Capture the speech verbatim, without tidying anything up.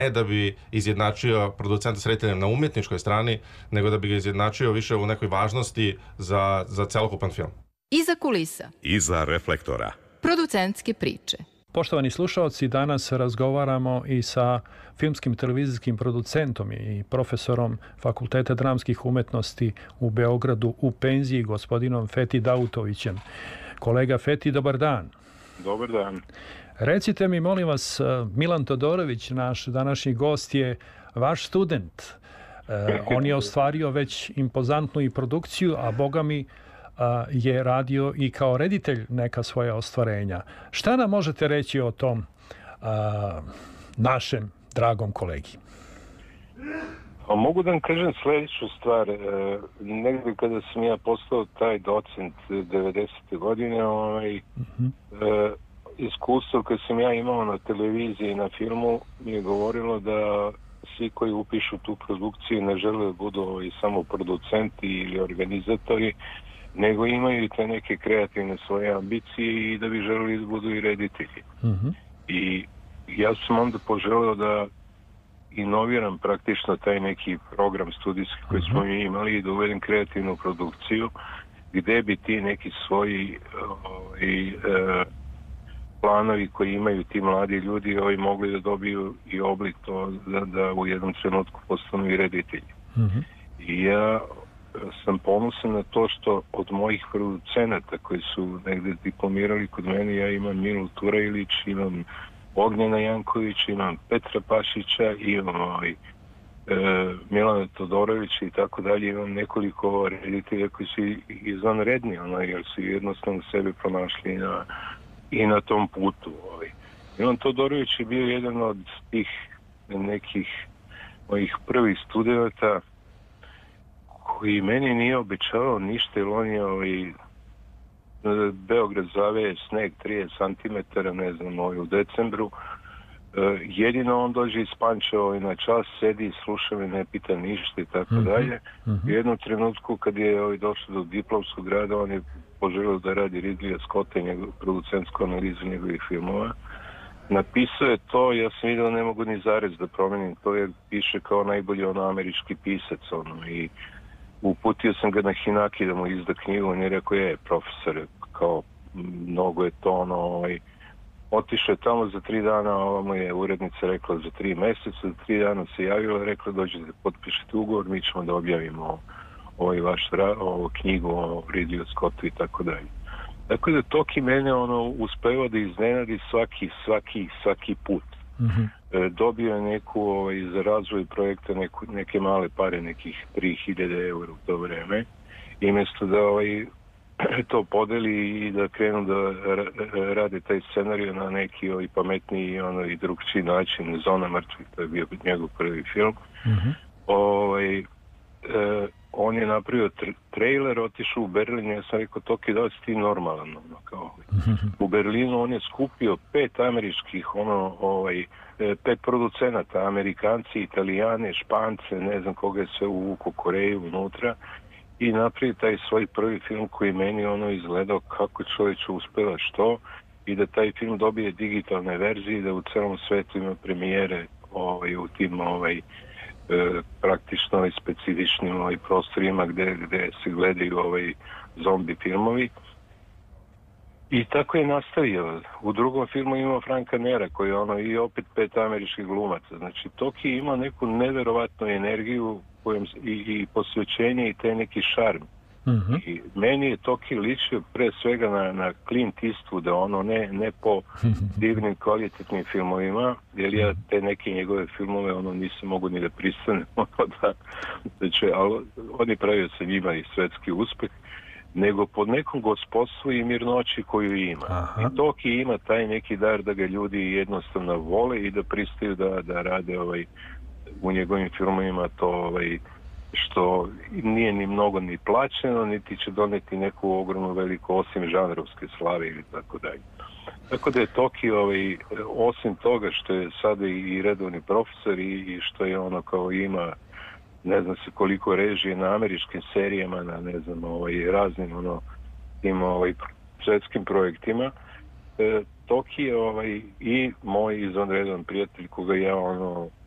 ne da bi izjednačio producenta s rediteljem na umjetničkoj strani, nego da bi ga izjednačio više u nekoj važnosti za, za celokupan film. Iza kulisa. Iza reflektora. Producentske priče. Poštovani slušalci, danas razgovaramo i sa filmskim televizijskim producentom i profesorom Fakulteta dramskih umetnosti u Beogradu u penziji, gospodinom Fethi Dautovićem. Kolega Fethi, dobar dan. Dobar dan. Recite mi, molim vas, Milan Todorović, naš današnji gost, je vaš student. On je ostvario već impozantnu i produkciju, a boga mi je radio i kao reditelj neka svoja ostvarenja. Šta nam možete reći o tom a, našem dragom kolegi? A mogu da vam kažem sljedeću stvar. E, negdje kada sam ja postao taj docent devedesete godine, ovaj, uh-huh. e, iskustvo koje sam ja imao na televiziji i na filmu mi je govorilo da svi koji upišu tu produkciju ne žele da budu ovaj, samo producenti ili organizatori, nego imaju te neke kreativne svoje ambicije i da bi želeli da budu i reditelji. Uh-huh. I ja sam onda poželeo da inoviram praktično taj neki program studijski koji uh-huh. smo imali i da uvedem kreativnu produkciju gde bi ti neki svoji ovaj, e, planovi koji imaju ti mladi ljudi ovaj, mogli da dobiju i oblik to da, da u jednom trenutku postanu i reditelji. Uh-huh. I ja sam ponosan na to što od mojih producenata koji su negde diplomirali kod mene, ja imam Milu Turajlić, imam Ognjena Jankovića, imam Petra Pašića, imam ovaj, e, Milana Todorovića i tako dalje, imam nekoliko reditelja koji su izvanredni, onaj, jer su jednostavno sebe pronašli na, i na tom putu. Ovaj. Milan Todorović je bio jedan od tih nekih mojih prvih studenta koji meni nije obećavao ništa, jer on je ovaj, Beograd zave sneg trideset centimetara, ne znam, ovaj, u decembru. E, jedino on dođe iz Pančeva ovaj, na čas, sedi i sluša me, ne pita ništa i tako mm-hmm. dalje. Mm-hmm. U jednom trenutku kad je ovaj, došao do diplomskog rada, on je poželio da radi Ridleya Scotta i njegov, producentsku analizu njegovih filmova. Napisao je to, ja sam vidio da ne mogu ni zarez da promenim, to je piše kao najbolji ono američki pisac, ono, i uputio sam ga na Hinaki da mu izda knjigu, on je rekao, je, profesor, kao, mnogo je to, ono, ovaj, otišao je tamo za tri dana, ova mu je urednica rekla za tri meseca, za tri dana se javila, rekla, dođete, potpišite ugovor, mi ćemo da objavimo ovaj vaš, ovo knjigu o Ridleyu Scottu i tako dalje. Tako da Toki mene, ono, uspeva da iznenadi svaki, svaki, svaki put. Mm-hmm. E, dobio je neku, ovaj, za razvoj projekta neku, neke male pare, nekih tri hiljade eura u to vreme. I mjesto da ovaj, to podeli i da krenu da ra- rade taj scenarij na neki ovaj, pametniji ono, i drugčiji način, Zona mrtvih, to je bio njegov prvi film. Mm-hmm. Ovaj, e, on je napravio tr- trailer, otišao u Berlin, ja sam rekao, Toki, da li si ti normalan? Ono, kao, mm-hmm. U Berlinu on je skupio pet američkih, ono, ovaj, pet producenata, Amerikanci, Italijane, Špance, ne znam koga je sve uvuku, Koreju unutra, i napravio taj svoj prvi film koji meni ono izgledao kako čovječ uspela što, i da taj film dobije digitalne verzije, da u celom svetu ima premijere ovaj, u tim ovaj, e, praktično ovaj, specifičnim ovaj, prostorima gde, gde se gledaju ovaj, zombi filmovi. I tako je nastavio. U drugom filmu ima Franka Nera, koji je ono i opet pet američkih glumaca. Znači, Toki ima neku neverovatnu energiju kojom, i, i posvećenje i taj neki šarm. Mm-hmm. I meni je Toki ličio pre svega na, na Clint Eastwooda, ono ne, ne po divnim kvalitetnim filmovima, jer ja te neke njegove filmove ono nisam mogu ni da pristanem, da, da će, ali on je pravio sa njima i svetski uspeh, nego pod nekom gospodstvu i mirnoći koju ima. Aha. I Toki ima taj neki dar da ga ljudi jednostavno vole i da pristaju da, da rade ovaj, u njegovim filmovima to ovaj, što nije ni mnogo ni plaćeno, niti će doneti neku ogromnu veliku osim žanrovske slave ili tako dalje. Tako da je Toki, ovaj, osim toga što je sada i redovni profesor i, i što je ono kao ima ne znam se koliko režije na američkim serijama, na ne znam, ovaj, raznim ono, tim ovaj, svetskim projektima. E, Toki je ovaj, i moj izvanredan prijatelj koga ja ono